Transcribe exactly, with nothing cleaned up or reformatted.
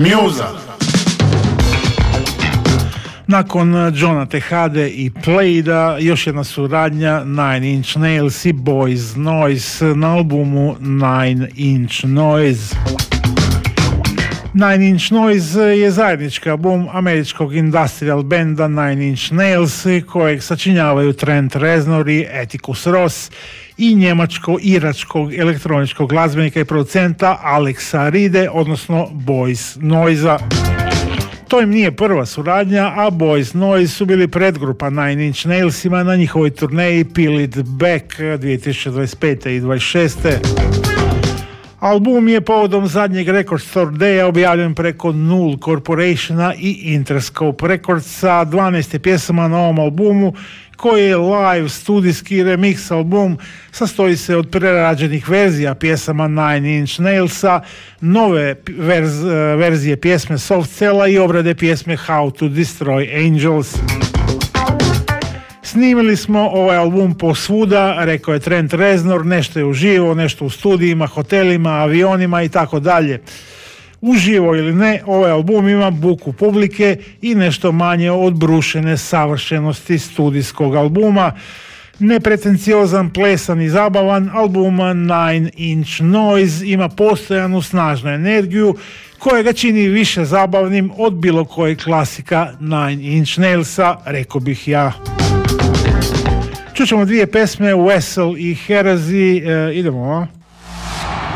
Mjuza. Nakon Johna Tejade i Playda, još jedna suradnja Nine Inch Nails i Boys Noise na albumu Nine Inch Noise. Nine Inch Noise je zajednički album američkog industrial benda Nine Inch Nails, kojeg sačinjavaju Trent Reznor i Atticus Ross, i njemačko-iračkog elektroničkog glazbenika i producenta Alexa Ride, odnosno Boys Noise-a. To im nije prva suradnja, a Boys Noise su bili predgrupa Nine Inch Nailsima na njihovoj turneji Peel It Back dvije tisuće dvadeset pete i dvadeset šeste. Album je povodom zadnjeg Record Store Daya objavljen preko Null Corporationa i Interscope Recordsa. dvanaest pjesama na ovom albumu, koji je live studijski remix album, sastoji se od prerađenih verzija pjesama Nine Inch Nailsa, nove verz, verzije pjesme Soft Cella i obrade pjesme How to Destroy Angels. Snimili smo ovaj album posvuda, rekao je Trent Reznor, nešto je uživo, nešto u studijima, hotelima, avionima i tako dalje. Uživo ili ne, ovaj album ima buku publike i nešto manje od brušene savršenosti studijskog albuma. Nepretenciozan, plesan i zabavan, album Nine Inch Noise ima postojanu snažnu energiju koja ga čini više zabavnim od bilo kojeg klasika Nine Inch Nailsa, rekao bih ja. Čućemo dvije pesme, Wessel i Heresy, e, idemo, a?